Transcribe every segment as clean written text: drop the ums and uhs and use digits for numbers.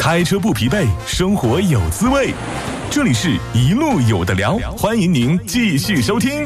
开车不疲惫，生活有滋味。这里是一路有的聊，欢迎您继续收听。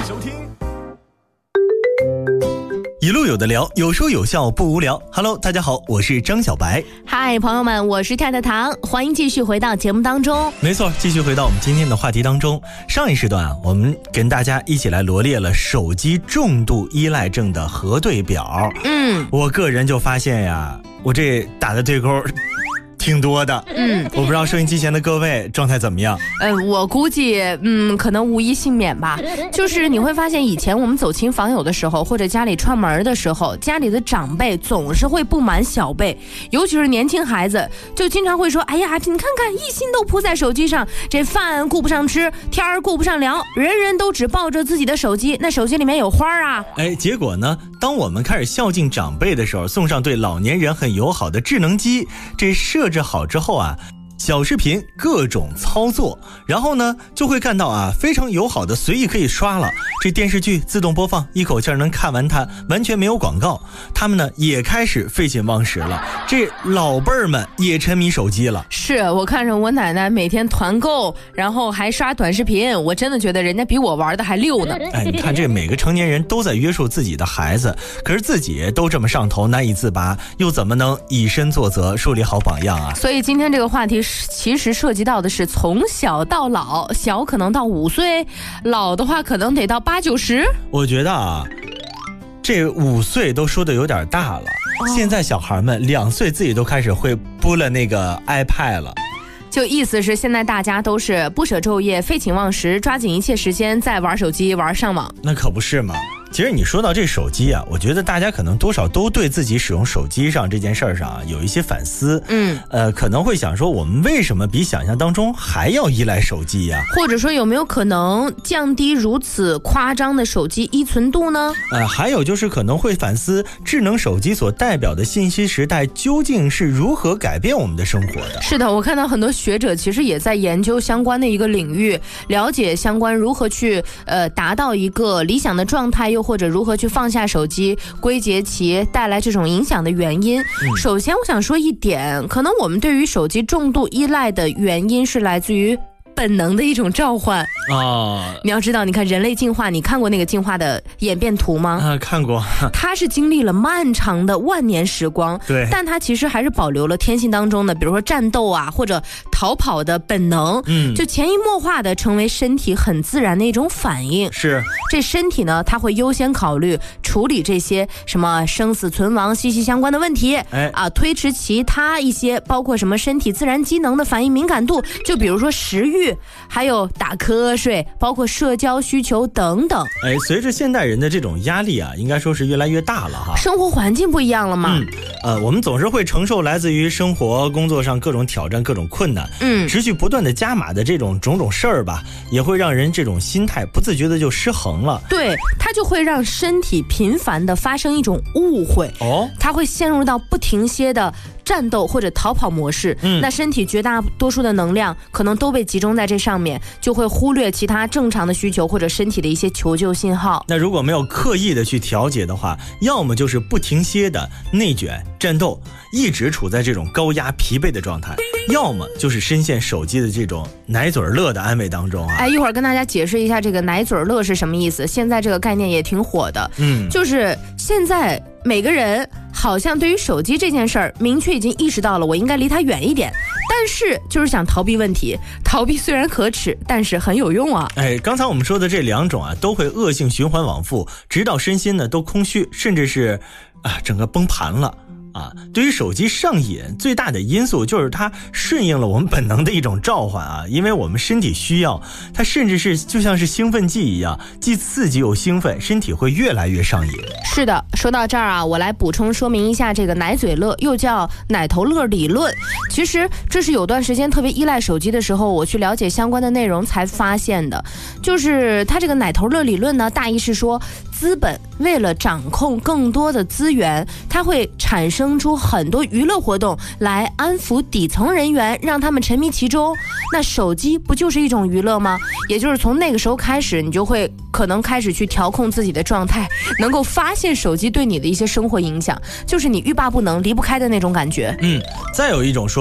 一路有的聊，有说有笑不无聊。Hello， 大家好，我是张小白。 嗨，朋友们，我是太太糖，欢迎继续回到节目当中。 没错，继续回到我们今天的话题当中。上一时段我们跟大家一起来罗列了手机重度依赖症的核对表。我个人就发现呀，我这打的对勾挺多的。我不知道收音机前的各位状态怎么样。 我估计可能无一幸免吧。就是你会发现，以前我们走亲访友的时候，或者家里串门的时候，家里的长辈总是会不满小辈，尤其是年轻孩子，就经常会说：“哎呀，你看看，一心都扑在手机上，这饭顾不上吃，天儿顾不上聊，人人都只抱着自己的手机，那手机里面有花啊。” 结果呢，当我们开始孝敬长辈的时候，送上对老年人很友好的智能机，这设置好之后啊，小视频各种操作，然后呢就会看到啊，非常友好的随意可以刷了，这电视剧自动播放，一口气能看完它，完全没有广告。他们呢也开始废寝忘食了，这老辈儿们也沉迷手机了。 是我看着我奶奶每天团购，然后还刷短视频，我真的觉得人家比我玩的还溜呢。 你看这每个成年人都在约束自己的孩子，可是自己都这么上头难以自拔，又怎么能以身作则，树立好榜样啊？ 所以今天这个话题其实涉及到的是从小到老，小可能到5岁，老的话可能得到8、90。 我觉得啊，这5岁都说的有点大了。现在小孩们2岁自己都开始会拨了那个 iPad 了。 就意思是现在大家都是不舍昼夜，废寝忘食，抓紧一切时间在玩手机玩上网。 那可不是嘛。其实你说到这手机啊，我觉得大家可能多少都对自己使用手机上这件事上有一些反思。可能会想说，我们为什么比想象当中还要依赖手机呀？ 或者说有没有可能降低如此夸张的手机依存度呢？ 还有就是可能会反思智能手机所代表的信息时代究竟是如何改变我们的生活的。 是的，我看到很多学者其实也在研究相关的一个领域，了解相关如何去达到一个理想的状态，又或者如何去放下手机，归结其带来这种影响的原因。首先我想说一点，可能我们对于手机重度依赖的原因是来自于本能的一种召唤。你要知道，你看人类进化，你看过那个进化的演变图吗？ 看过。 它是经历了漫长的万年时光， 对， 但它其实还是保留了天性当中的，比如说战斗啊或者逃跑的本能，就潜移默化的成为身体很自然的一种反应。 是， 这身体呢，它会优先考虑处理这些什么生死存亡息息相关的问题，推迟其他一些包括什么身体自然机能的反应敏感度，就比如说食欲，还有打瞌睡，包括社交需求等等。 随着现代人的这种压力啊，应该说是越来越大了哈。 生活环境不一样了嘛。 我们总是会承受来自于生活工作上各种挑战各种困难，持续不断的加码的这种种种事儿吧，也会让人这种心态不自觉的就失衡了。 对，它就会让身体频繁的发生一种误会，它会陷入到不停歇的战斗或者逃跑模式。那身体绝大多数的能量可能都被集中在这上面，就会忽略其他正常的需求或者身体的一些求救信号。 那如果没有刻意的去调节的话，要么就是不停歇的内卷战斗，一直处在这种高压疲惫的状态，要么就是深陷手机的这种奶嘴乐的安慰当中啊。 一会儿跟大家解释一下这个奶嘴乐是什么意思，现在这个概念也挺火的。就是现在每个人好像对于手机这件事儿明确已经意识到了，我应该离它远一点，但是就是想逃避问题。逃避虽然可耻，但是很有用啊。 刚才我们说的这2种啊，都会恶性循环往复，直到身心呢都空虚，甚至是整个崩盘了。对于手机上瘾最大的因素就是它顺应了我们本能的一种召唤啊，因为我们身体需要它，甚至是就像是兴奋剂一样，既刺激又兴奋，身体会越来越上瘾。 是的，说到这儿啊，我来补充说明一下这个奶嘴乐，又叫奶头乐理论。其实这是有段时间特别依赖手机的时候，我去了解相关的内容才发现的。就是它这个奶头乐理论呢，大意是说资本为了掌控更多的资源，它会产生出很多娱乐活动来安抚底层人员，让他们沉迷其中。那手机不就是一种娱乐吗？也就是从那个时候开始，你就会可能开始去调控自己的状态，能够发现手机对你的一些生活影响，就是你欲罢不能离不开的那种感觉。 再有一种说